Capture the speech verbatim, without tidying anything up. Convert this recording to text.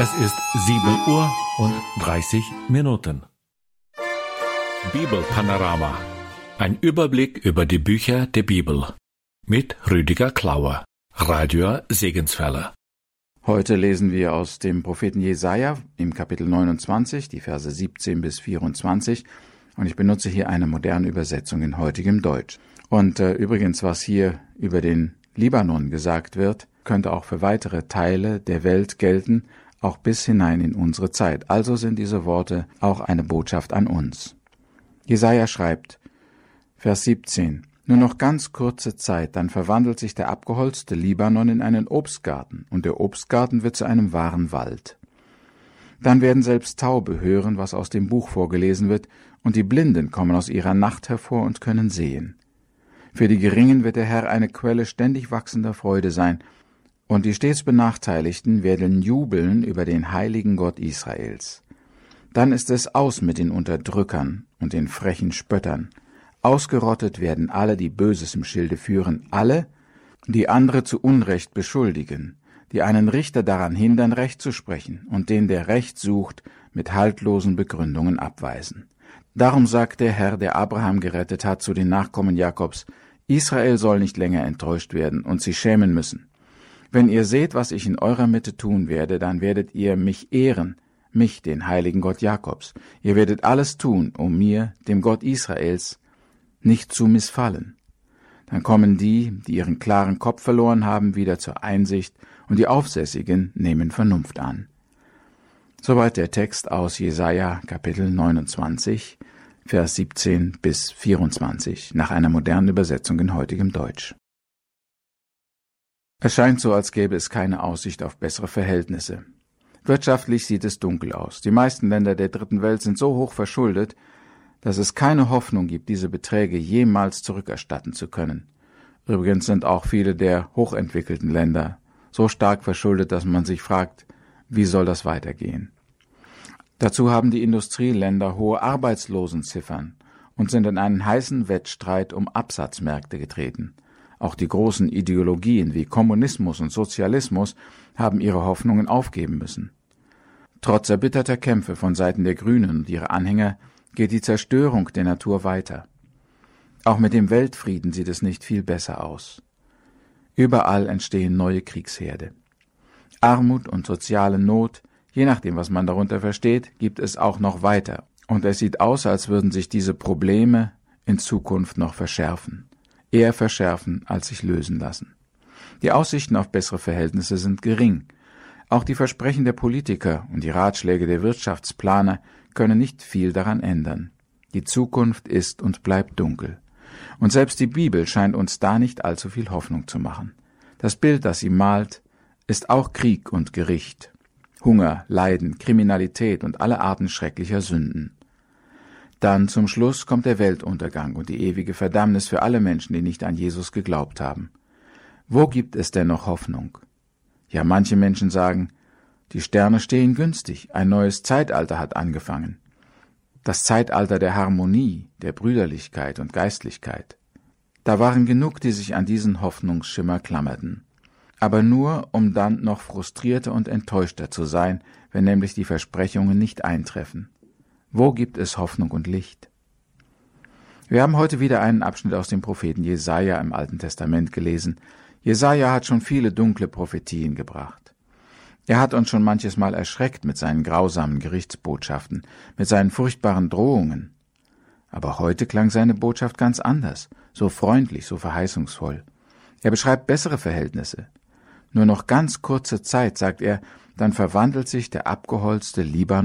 Es ist sieben Uhr und dreißig Minuten. Bibelpanorama. Ein Überblick über die Bücher der Bibel. Mit Rüdiger Klauer, Radio Segenswelle. Heute lesen wir aus dem Propheten Jesaja im Kapitel neunundzwanzig, die Verse siebzehn bis vierundzwanzig. Und ich benutze hier eine moderne Übersetzung in heutigem Deutsch. Und äh, übrigens, was hier über den Libanon gesagt wird, könnte auch für weitere Teile der Welt gelten, auch bis hinein in unsere Zeit. Also sind diese Worte auch eine Botschaft an uns. Jesaja schreibt, Vers siebzehn, nur noch ganz kurze Zeit, dann verwandelt sich der abgeholzte Libanon in einen Obstgarten, und der Obstgarten wird zu einem wahren Wald. Dann werden selbst Taube hören, was aus dem Buch vorgelesen wird, und die Blinden kommen aus ihrer Nacht hervor und können sehen. Für die Geringen wird der Herr eine Quelle ständig wachsender Freude sein, und die stets Benachteiligten werden jubeln über den heiligen Gott Israels. Dann ist es aus mit den Unterdrückern und den frechen Spöttern. Ausgerottet werden alle, die Böses im Schilde führen, alle, die andere zu Unrecht beschuldigen, die einen Richter daran hindern, Recht zu sprechen und den, der Recht sucht, mit haltlosen Begründungen abweisen. Darum sagt der Herr, der Abraham gerettet hat, zu den Nachkommen Jakobs, Israel soll nicht länger enttäuscht werden und sie schämen müssen. Wenn ihr seht, was ich in eurer Mitte tun werde, dann werdet ihr mich ehren, mich, den heiligen Gott Jakobs. Ihr werdet alles tun, um mir, dem Gott Israels, nicht zu missfallen. Dann kommen die, die ihren klaren Kopf verloren haben, wieder zur Einsicht, und die Aufsässigen nehmen Vernunft an. Soweit der Text aus Jesaja, Kapitel neunundzwanzig, Vers siebzehn bis vierundzwanzig, nach einer modernen Übersetzung in heutigem Deutsch. Es scheint so, als gäbe es keine Aussicht auf bessere Verhältnisse. Wirtschaftlich sieht es dunkel aus. Die meisten Länder der dritten Welt sind so hoch verschuldet, dass es keine Hoffnung gibt, diese Beträge jemals zurückerstatten zu können. Übrigens sind auch viele der hochentwickelten Länder so stark verschuldet, dass man sich fragt, wie soll das weitergehen? Dazu haben die Industrieländer hohe Arbeitslosenziffern und sind in einen heißen Wettstreit um Absatzmärkte getreten. Auch die großen Ideologien wie Kommunismus und Sozialismus haben ihre Hoffnungen aufgeben müssen. Trotz erbitterter Kämpfe von Seiten der Grünen und ihrer Anhänger geht die Zerstörung der Natur weiter. Auch mit dem Weltfrieden sieht es nicht viel besser aus. Überall entstehen neue Kriegsherde. Armut und soziale Not, je nachdem, was man darunter versteht, gibt es auch noch weiter. Und es sieht aus, als würden sich diese Probleme in Zukunft noch verschärfen. Eher verschärfen, als sich lösen lassen. Die Aussichten auf bessere Verhältnisse sind gering. Auch die Versprechen der Politiker und die Ratschläge der Wirtschaftsplaner können nicht viel daran ändern. Die Zukunft ist und bleibt dunkel. Und selbst die Bibel scheint uns da nicht allzu viel Hoffnung zu machen. Das Bild, das sie malt, ist auch Krieg und Gericht, Hunger, Leiden, Kriminalität und alle Arten schrecklicher Sünden. Dann zum Schluss kommt der Weltuntergang und die ewige Verdammnis für alle Menschen, die nicht an Jesus geglaubt haben. Wo gibt es denn noch Hoffnung? Ja, manche Menschen sagen, die Sterne stehen günstig, ein neues Zeitalter hat angefangen. Das Zeitalter der Harmonie, der Brüderlichkeit und Geistlichkeit. Da waren genug, die sich an diesen Hoffnungsschimmer klammerten. Aber nur, um dann noch frustrierter und enttäuschter zu sein, wenn nämlich die Versprechungen nicht eintreffen. Wo gibt es Hoffnung und Licht? Wir haben heute wieder einen Abschnitt aus dem Propheten Jesaja im Alten Testament gelesen. Jesaja hat schon viele dunkle Prophetien gebracht. Er hat uns schon manches Mal erschreckt mit seinen grausamen Gerichtsbotschaften, mit seinen furchtbaren Drohungen. Aber heute klang seine Botschaft ganz anders, so freundlich, so verheißungsvoll. Er beschreibt bessere Verhältnisse. Nur noch ganz kurze Zeit, sagt er, dann verwandelt sich der abgeholzte Libanon